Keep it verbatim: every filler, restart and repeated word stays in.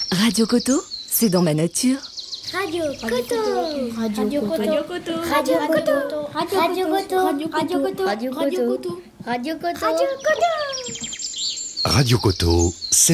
Radio Coto, c'est dans ma nature. Radio Coto. Radio Coto. Radio Coto. Radio Coto. Radio Coto. Radio Coto. Radio Coto. Radio Coto. Radio Coto. Radio Coto, c'est